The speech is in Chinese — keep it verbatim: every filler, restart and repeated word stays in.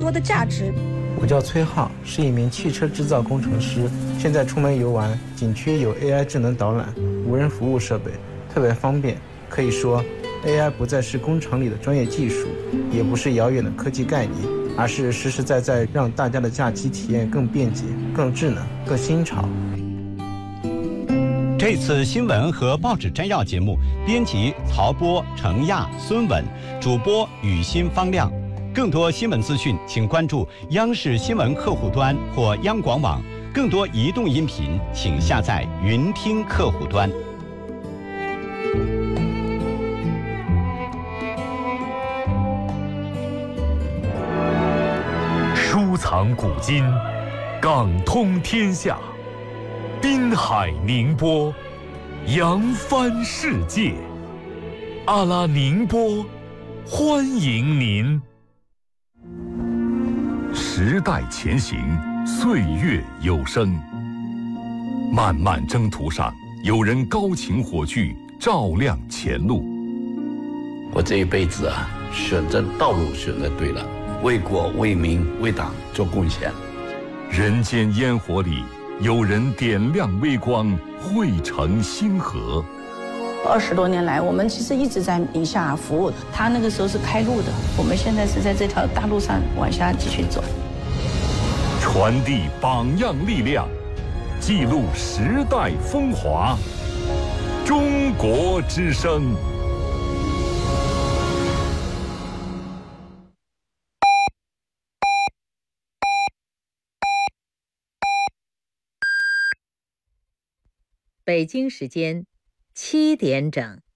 多的价值。 我叫崔浩，是一名汽车制造工程师。现在出门游玩，景区有 A I 智能导览、无人服务设备，特别方便。可以说 A I 不再是工厂里的专业技术，也不是遥远的科技概念，而是实实在在让大家的假期体验更便捷、更智能、更新潮。 这次新闻和报纸摘要节目，编辑曹波、程亚、孙稳，主播雨欣、方亮。更多新闻资讯，请关注央视新闻客户端或央广网。更多移动音频，请下载云听客户端。 收藏古今，港通天下，滨海宁波，扬帆世界。阿拉宁波，欢迎您。时代前行，岁月有声。漫漫征途上，有人高擎火炬，照亮前路。 我这一辈子啊，选择道路选择对了，为国为民为党做贡献。 人间烟火里，有人点亮微光，汇成星河。 二十多年来，我们其实一直在宁夏服务。他那个时候是开路的，我们现在是在这条大路上往下继续走。 传递榜样力量，记录时代风华。中国之声。 北京时间七点整。